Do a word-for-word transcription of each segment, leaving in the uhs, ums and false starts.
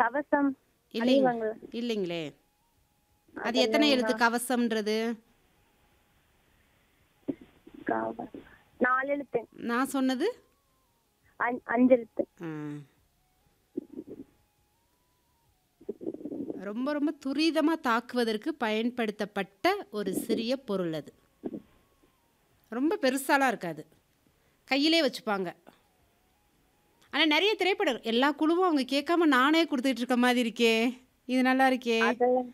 கவசம் இல்லைங்க அணிவாங்க. இல்லைங்களே. அது எத்தனை அதெல்லாம் எழுத்து நான் கவசம்ன்றது? கவ- நாலு எழுத்து. நான் சொன்னது அஞ்- அஞ்சு எழுத்து. ஆ, ரொம்ப ரொம்ப துரிதமா தாக்குவதற்கு பயன்படுத்தப்பட்ட ஒரு சிறிய பொருள் அது. ரொம்ப பெருசாலாம் இருக்காது. கையிலே வச்சுப்பாங்க. ஆனா நிறைய திரைப்படம் எல்லா குழுவும் அவங்க கேட்காம நானே கொடுத்துட்டு இருக்க மாதிரி இருக்கே. இது நல்லா இருக்கே. அதெல்லாம்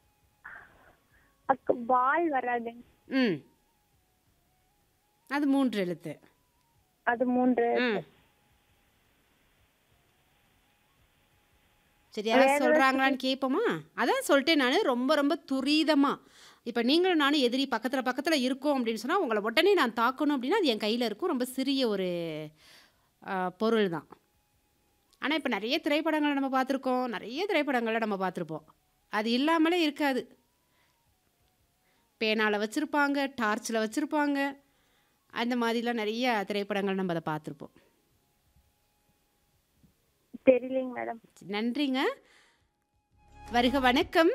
அக்கு பால் வராது. ம் அது மூன்று எழுத்து. அது மூன்று ம் எழுத்து. சரி, வேற யாராவது ஏதாச்சும் சொல்கிறாங்களான்னு கேட்போமா? அதான் சொல்லிட்டேன் நான், ரொம்ப ரொம்ப துரிதமாக. இப்போ நீங்களும் நானும் எதிரி பக்கத்தில் பக்கத்தில் இருக்கோம் அப்படின்னு சொன்னால் உங்களை உடனே நான் தாக்கணும் அப்படின்னா அது என் கையில் இருக்கும். ரொம்ப சிறிய ஒரு ஆ, பொருள் தான். ஆனால் இப்போ நிறைய திரைப்படங்களை நம்ம பார்த்துருக்கோம், நிறைய திரைப்படங்களை நம்ம பார்த்துருப்போம். அது இல்லாமலே இருக்காது. பேனாவில் வச்சுருப்பாங்க, டார்ச்சில் வச்சுருப்பாங்க, அந்த மாதிரிலாம் நிறைய திரைப்படங்கள் நம்ம அதை பார்த்துருப்போம். தெரியலைங்க மேடம். நன்றிங்க. வருக வணக்கம்.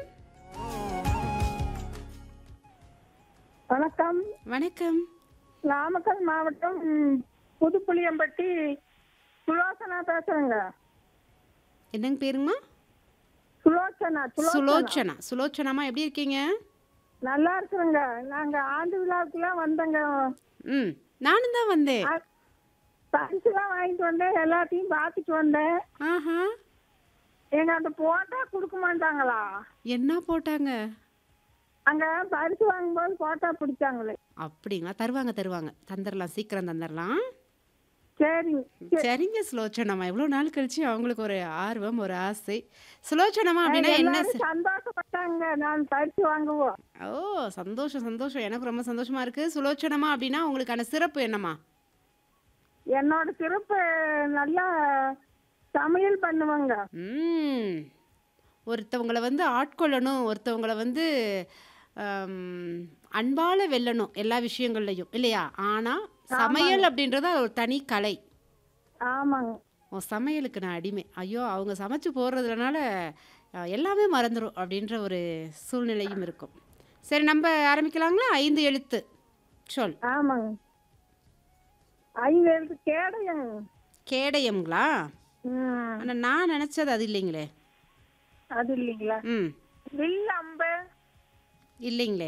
வணக்கம். வணக்கம். நாமக்கல் மாவட்டம் புதுப்புளியம்பட்டி சுலோச்சனா பேசுறேங்க. என்னங்க பேருங்கம்மா? சுலோச்சனா சுலோச்சனா சுலோச்சனா. சுலோச்சனாமா எப்படி இருக்கீங்க? நல்லா இருக்கிறேங்க. நாங்க ஆண்டு விழாவுக்குலாம் வந்தோங்க. ம் நானும் தான் வந்தேன். அ- பரிசுலாம் வாங்கிட்டு வந்தேன், எல்லாத்தையும் பார்த்துட்டு வந்தேன். ஆஹா, எங்க அந்த போட்டா கொடுக்க மாட்டாங்களா? என்ன போட்டாங்க? அங்க பரிசு வாங்கும்போது போட்டா பிடிச்சாங்களே. அப்படிங்களா? தருவாங்க தருவாங்க, தந்துடலாம், சீக்கிரம் தந்துடலாம். சரிங்க. சரி. சரிங்க சுலோச்சனம்மா, எவ்வளோ நாள் கழிச்சு அவங்களுக்கு ஒரு ஆர்வம், ஒரு ஆசை. சுலோச்சனம்மா அப்படின்னா என்ன? எல்லாரும் ச- சந்தோஷப்பட்டாங்க நான் பரிசு வாங்குவோம். ஓ, சந்தோஷம் சந்தோஷம், எனக்கு ரொம்ப சந்தோஷமா இருக்கு. சுலோச்சனம்மா அப்படின்னா உங்களுக்கான சிறப்பு என்னம்மா? என்னோட சிறப்பு நல்லா சமையல் பண்ணுவாங்க. ம் ஒருத்தவங்களை வந்து ஆட்கொள்ளணும், ஒருத்தவங்களை வந்து ஆம், அன்பால வெல்லணும் எல்லா விஷயங்கள்லையும், இல்லையா? ஆனால் சமையல் அப்படின்றது அது ஒரு தனி கலை. ஆமாங்க. உன் சமையலுக்கு நான் அடிமை, ஐயோ அவங்க சமைச்சு போடுறதுனால அஹ், எல்லாமே மறந்துடும் அப்படின்ற ஒரு சூழ்நிலையும் இருக்கும். சரி, நம்ம ஆரம்பிக்கலாங்களா? ஐந்து எழுத்து சொல். ஆமாங்க. ஐந்து எழுத்து கேடயங்க. கேடயம்ங்களா? ம். ஆனால் நான் நினச்சது அது இல்லைங்களே. அது இல்லைங்களா? ம் வில் அம்பு. இல்லைங்களே.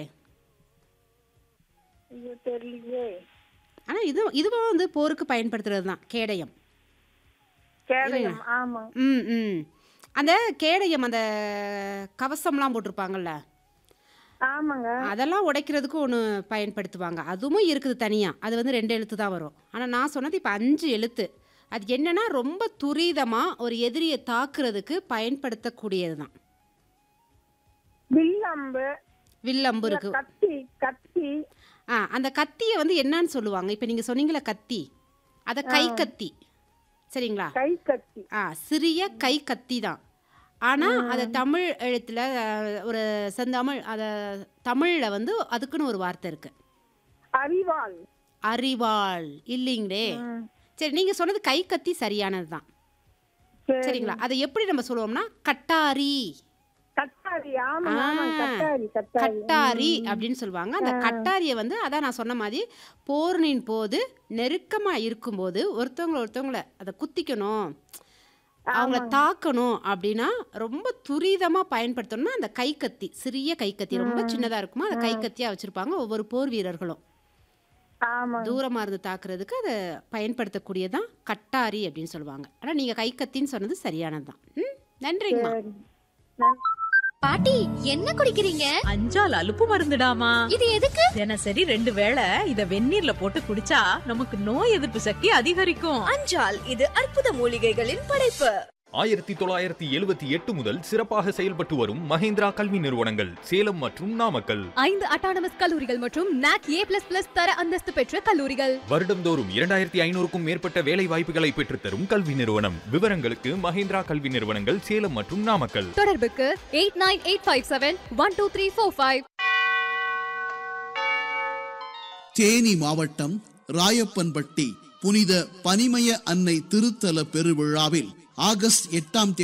ஐயோ தெரியலையே. ஆனால் இது இதுவும் வந்து போருக்கு பயன்படுத்துறது தான் கேடயம். கேடயம். ஆமாங்க. ம் ம் அந்த கேடயம், அந்த கவசம்லாம் போட்டிருப்பாங்கல்ல, ஆமாங்க. அதெல்லாம் உடைக்கிறதுக்கு ஒன்று பயன்படுத்துவாங்க. அதுவும் இருக்குது தனியாக, அது வந்து ரெண்டு எழுத்து தான் வரும். ஆனால் நான் சொன்னது இப்போ அஞ்சு எழுத்து. அது என்னன்னா ரொம்ப துரிதமாக ஒரு எதிரியை தாக்குறதுக்கு பயன்படுத்தக்கூடியது தான். வில் அம்பு. வில்லம்பு இல்ல இருக்கு. கத்தி. கத்தி. ஆ, அந்த கத்தியை வந்து என்னன்னு சொல்லுவாங்க? இப்போ நீங்கள் சொன்னீங்களே கத்தி, அதை கை கத்தி, சரிங்களா? கை கத்தி. ஆ, சிறிய கை கத்தி தான். ஆனால் அதை தமிழ் எழுத்தில் ஒரு செந்தமிழ், அதை தமிழில் வந்து அதுக்குன்னு ஒரு வார்த்தை இருக்கு. அரிவாள். அறிவாள் இல்லைங்களே. ம். சரி, நீங்கள் சொன்னது கை கத்தி சரியானது தான், சரி. சரிங்களா? அதை எப்படி நம்ம சொல்லுவோம்னா கட்டாரி. கட்டாரி. ஆமாங்க. ஆ, ஆமாங்க. கட்டாரி. கட்டாரி. கட்டாரி அப்படின்னு சொல்லுவாங்க. அந்த கட்டாரியை வந்து அதான் நான் சொன்ன மாதிரி போரின் போது நெருக்கமாக இருக்கும்போது ஒருத்தவங்களை ஒருத்தவங்களை அதை குத்திக்கணும், அவங்கள தாக்கணும் அப்படின்னா ரொம்ப துரிதமாக பயன்படுத்தணும்னா அந்த கை கத்தி, சிறிய கை கத்தி, ரொம்ப சின்னதாக இருக்குமா, அந்த கை கத்தியாக வச்சுருப்பாங்க ஒவ்வொரு போர் வீரர்களும். ஆமாங்க. தூரமாக இருந்து தாக்குறதுக்கு அதை பயன்படுத்தக்கூடியதான் கட்டாரி அப்படின்னு சொல்லுவாங்க. ஆனால் நீங்கள் கை கத்தின்னு சொன்னது சரியானது தான். ம் நன்றிங்கம்மா. சரி. நன்றி. பாட்டி என்ன குடிக்கிறீங்க? அஞ்சால் அலுப்பு மருந்துடாமா. இது எதுக்கு? தினசரி ரெண்டு வேளை இத வெந்நீர்ல போட்டு குடிச்சா நமக்கு நோய் எதிர்ப்பு சக்தி அதிகரிக்கும். அஞ்சால் இது அற்புத மூலிகைகளின் படைப்பு. ஆயிரத்தி தொள்ளாயிரத்தி எழுபத்தி எட்டு முதல் சிறப்பாக செயல்பட்டு வரும் மஹேந்திரா கல்வி நிறுவனங்கள் சேலம் மற்றும் நாமக்கல். ஐந்து அட்டானமஸ் கல்லூரிகள் மற்றும் நாக் ஏ பிளஸ் பிளஸ் தர அந்தஸ்து பெற்ற கல்லூரிகள். வருடம்தோறும் இரண்டாயிரத்தி ஐநூறுக்கும் மேற்பட்ட வேலை வாய்ப்புகளை பெற்றுத்தரும் கல்வி நிறுவனம். விவரங்களுக்கு மஹேந்திரா கல்வி நிறுவனங்கள் சேலம் மற்றும் நாமக்கல். தொடர்புக்கு eight nine eight five seven one two three four five. Theni மாவட்டம் ராயப்பன்பட்டி புனித பனிமய அன்னை திருத்தல பெருவிழாவில் ஆகஸ்ட் எட்டாம் தேதி